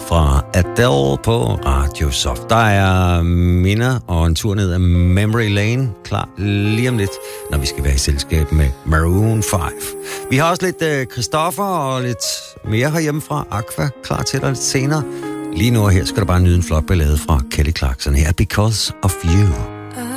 fra Adele på Radio Soft. Der er minder og en tur ned ad Memory Lane klar lige om lidt, når vi skal være i selskab med Maroon 5. Vi har også lidt Christoffer og lidt mere herhjemme fra Aqua klar til dig lidt senere. Lige nu og her skal du bare nyde en flot ballade fra Kelly Clarkson her, Because of You.